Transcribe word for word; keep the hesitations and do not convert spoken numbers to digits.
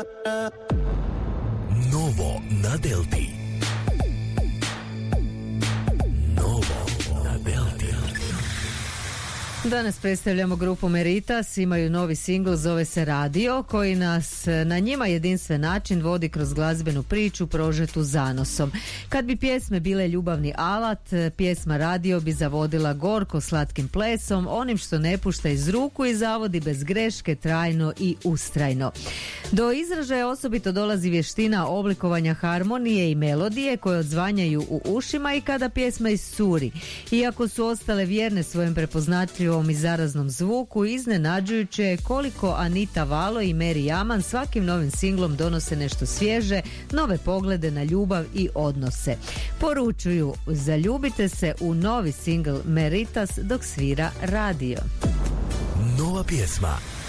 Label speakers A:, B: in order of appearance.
A: Novo na Delti. Novo na Delti.
B: Danas predstavljamo grupu Meritas, imaju novi singl, zove se Radio, koji nas na njima jedinstven način vodi kroz glazbenu priču prožetu zanosom. Kad bi pjesme bile ljubavni alat, pjesma Radio bi zavodila gorko slatkim plesom, onim što ne pušta iz ruku i zavodi bez greške, trajno i ustrajno. Do izražaja osobito dolazi vještina oblikovanja harmonije i melodije koje odzvanjaju u ušima i kada pjesma iscuri. Iako su ostale vjerne svojem prepoznatljivom i zaraznom zvuku, iznenađujuće je koliko Anita Valo i Meri Jaman svakim novim singlom donose nešto svježe, nove poglede na ljubav i odnose. Poručuju, zaljubite se u novi singl Meritas dok svira Radio.
A: Nova pjesma